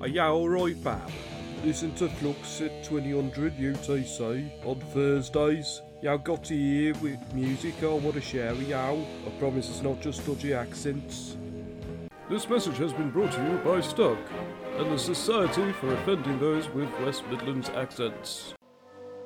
Are you alright, pal? Listen to Flux at 2000 UTC on Thursdays. You got to hear with music I want to share with you. I promise it's not just dodgy accents. This message has been brought to you by Stuck and the Society for Offending Those with West Midlands Accents.